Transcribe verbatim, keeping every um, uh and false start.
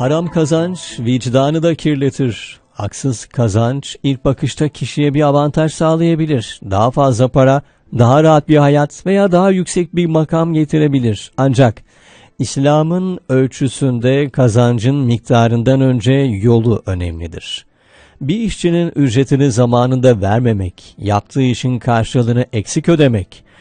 Haram kazanç vicdanı da kirletir. Haksız kazanç ilk bakışta kişiye bir avantaj sağlayabilir. Daha fazla para, daha rahat bir hayat veya daha yüksek bir makam getirebilir. Ancak İslam'ın ölçüsünde kazancın miktarından önce yolu önemlidir. Bir işçinin ücretini zamanında vermemek, yaptığı işin karşılığını eksik ödemek,